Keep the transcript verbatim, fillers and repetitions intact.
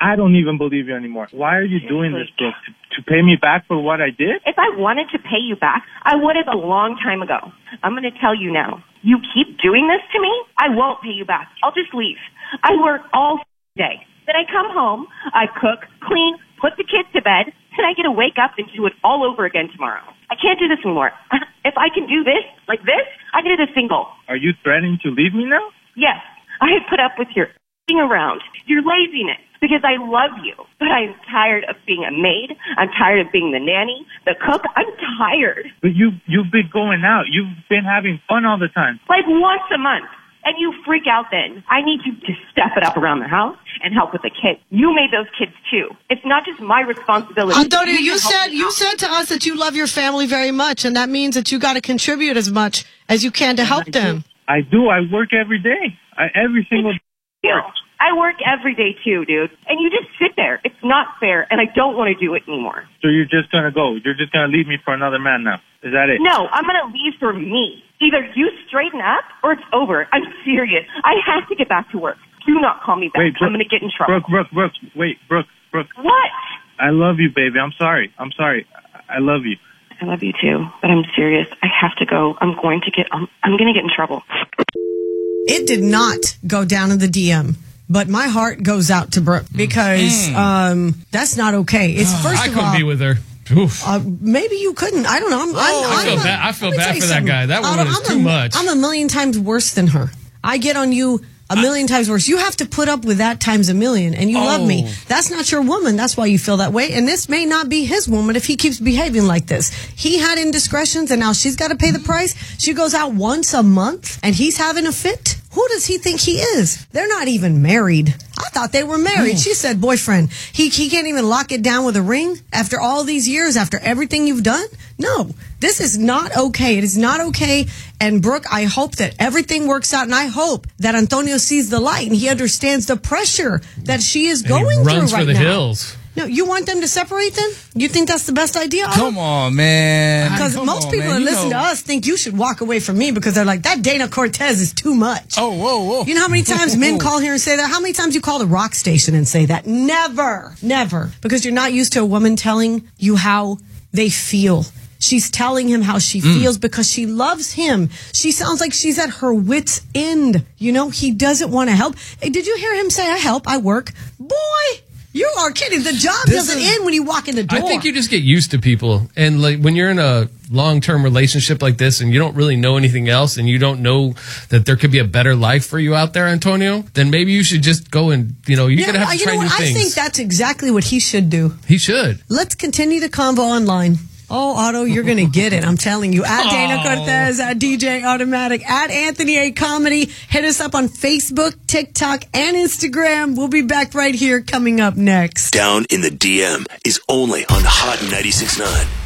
I don't even believe you anymore. Why are you doing this, Brooke? To, to pay me back for what I did? If I wanted to pay you back, I would have a long time ago. I'm going to tell you now. You keep doing this to me, I won't pay you back. I'll just leave. I work all day. Then I come home, I cook, clean, put the kids to bed, and I get to wake up and do it all over again tomorrow. I can't do this anymore. If I can do this, like this, I can do this single. Are you threatening to leave me now? Yes. I have put up with your f***ing around, your laziness, because I love you. But I'm tired of being a maid. I'm tired of being the nanny, the cook. I'm tired. But you, you've been going out. You've been having fun all the time. Like once a month. And you freak out then. I need you to step it up around the house and help with the kids. You made those kids too. It's not just my responsibility. Antonio, you, you said you said to us that you love your family very much, and that means that you got to contribute as much as you can to help I them. Do. I do. I work every day. I, every single day. I work every day too, dude. And you just sit there. It's not fair, and I don't want to do it anymore. So you're just going to go. You're just going to leave me for another man now. Is that it? No, I'm going to leave for me. Either you straighten up or it's over. I'm serious. I have to get back to work. Do not call me back. Wait, Brooke, I'm going to get in trouble. Brooke, Brooke, Brooke. Wait, Brooke, Brooke. What? I love you, baby. I'm sorry. I'm sorry. I love you. I love you too, but I'm serious. I have to go. I'm going to get, I'm, I'm going to get in trouble. It did not go down in the D M. But my heart goes out to Brooke because mm. um, that's not okay. It's oh, first I of couldn't all, be with her. Oof. Uh, maybe you couldn't. I don't know. I'm, oh, I'm, I feel I'm bad. A, I feel bad for that guy. That woman is I'm too a, much. I'm a million times worse than her. I get on you a million times worse. You have to put up with that times a million, and you oh. love me. That's not your woman. That's why you feel that way. And this may not be his woman if he keeps behaving like this. He had indiscretions, and now she's got to pay the price. She goes out once a month, and he's having a fit. Who does he think he is? They're not even married. I thought they were married. Oh. She said boyfriend. He he can't even lock it down with a ring after all these years, after everything you've done? No, this is not okay. It is not okay. And Brooke, I hope that everything works out, and I hope that Antonio sees the light and he understands the pressure that she is and going he runs through right for the now. hills. No, you want them to separate then? You think that's the best idea? Come on, man. Because most on, people man. that you listen know. to us think you should walk away from me because they're like, that Dana Cortez is too much. Oh, whoa, whoa. You know how many times men call here and say that? How many times you call the rock station and say that? Never, never. Because you're not used to a woman telling you how they feel. She's telling him how she mm. feels because she loves him. She sounds like she's at her wit's end. You know, he doesn't want to help. Hey, did you hear him say, I help, I work? Boy! You are kidding. The job this doesn't is, end when you walk in the door. I think you just get used to people. And like when you're in a long-term relationship like this and you don't really know anything else and you don't know that there could be a better life for you out there, Antonio, then maybe you should just go and, you know, you're yeah, going to have to try know new what? things. I think that's exactly what he should do. He should. Let's continue the convo online. Oh, Otto, you're going to get it. I'm telling you. At Dana Cortez, at D J Automatic, at Anthony A. Comedy. Hit us up on Facebook, TikTok, and Instagram. We'll be back right here coming up next. Down in the D M is only on Hot ninety-six point nine.